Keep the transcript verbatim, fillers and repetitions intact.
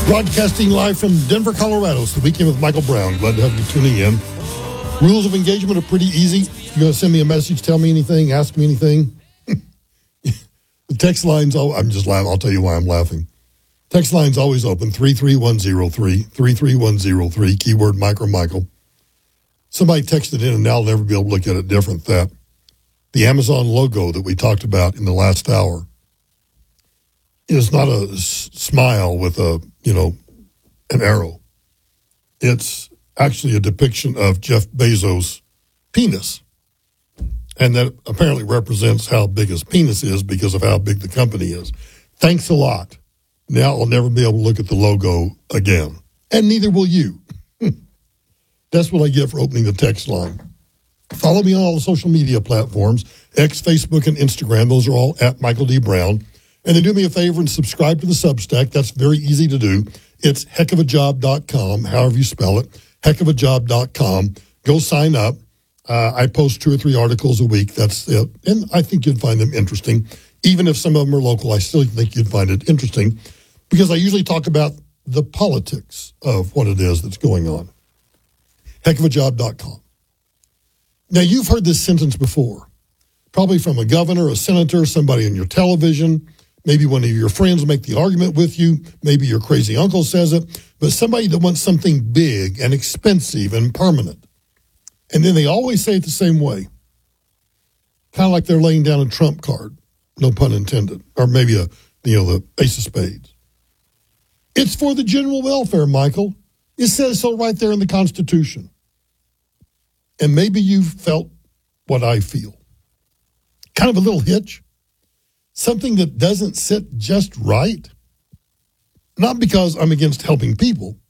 Broadcasting live from Denver, Colorado. It's the Weekend with Michael Brown. Glad to have you tuning in. Rules of engagement are pretty easy. If you're going to send me a message, tell me anything, ask me anything. The text line's, all, I'm just laughing. I'll tell you why I'm laughing. Text line's always open, three three one zero three, three three one zero three, keyword Micro Michael. Somebody texted in, and now I'll never be able to look at it different, that the Amazon logo that we talked about in the last hour is not a s- smile with a, you know, an arrow. It's actually a depiction of Jeff Bezos' penis. And that apparently represents how big his penis is because of how big the company is. Thanks a lot. Now I'll never be able to look at the logo again. And neither will you. That's what I get for opening the text line. Follow me on all the social media platforms, X, Facebook, and Instagram. Those are all at Michael D. Brown. And then do me a favor and subscribe to the Substack. That's very easy to do. It's heck of a job dot com, however you spell it, heck of a job dot com. Go sign up. Uh, I post two or three articles a week. That's it. And I think you'd find them interesting. Even if some of them are local, I still think you'd find it interesting because I usually talk about the politics of what it is that's going on. heck of a job dot com. Now, you've heard this sentence before, probably from a governor, a senator, somebody on your television. Maybe one of your friends make the argument with you. Maybe your crazy uncle says it. But somebody that wants something big and expensive and permanent. And then they always say it the same way. Kind of like they're laying down a trump card. No pun intended. Or maybe a, you know, the ace of spades. It's for the general welfare, Michael. It says so right there in the Constitution. And maybe you've felt what I feel. Kind of a little hitch. Something that doesn't sit just right. Not because I'm against helping people,